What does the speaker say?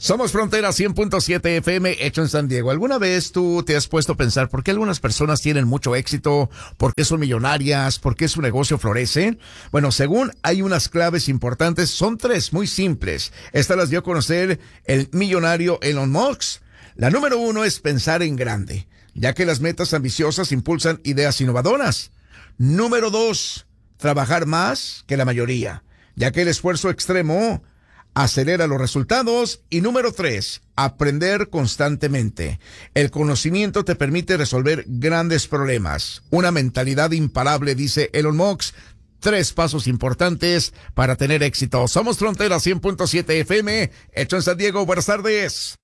Somos Frontera 100.7 FM, hecho en San Diego. ¿Alguna vez tú te has puesto a pensar por qué algunas personas tienen mucho éxito? ¿Por qué son millonarias? ¿Por qué su negocio florece? Bueno, según hay unas claves importantes, son tres muy simples. Estas las dio a conocer el millonario Elon Musk. La número 1 es pensar en grande, ya que las metas ambiciosas impulsan ideas innovadoras. Número 2, trabajar más que la mayoría, ya que el esfuerzo extremo acelera los resultados. Y número 3, aprender constantemente. El conocimiento te permite resolver grandes problemas. Una mentalidad imparable, dice Elon Musk. 3 pasos importantes para tener éxito. Somos Frontera 100.7 FM, hecho en San Diego. Buenas tardes.